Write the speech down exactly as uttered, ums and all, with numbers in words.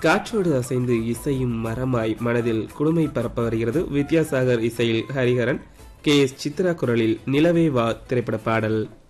காற்றோடு அசைந்து இசையும் மரமாய் மனதில் குளுமை பரப்ப வருகிறது. வித்யாசாகர் இசையில் ஹரிஹரன், கே எஸ் சித்ரா குரலில் நிலவே வா திரைப்பட பாடல்.